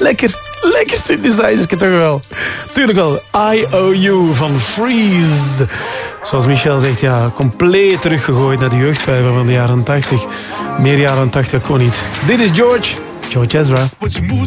Lekker synthesizer, toch wel. Tuurlijk wel. IOU van Freeze. Zoals Michel zegt, ja, compleet teruggegooid naar de jeugdvijver van de jaren 80. Meer jaren 80 kon niet. Dit is George Ezra.